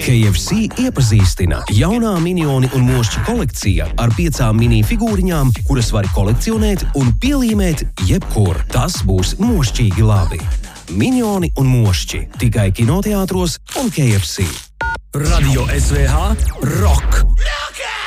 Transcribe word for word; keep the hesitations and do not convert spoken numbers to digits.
K F C iepazīstina jaunā Minioni un mošķi kolekcija ar piecām mini figūriņām, kuras var kolekcionēt un pielīmēt jebkur. Tas būs mošķīgi labi. Minioni un mošķi tikai kinoteātros un K F C. Radio S V H Rock.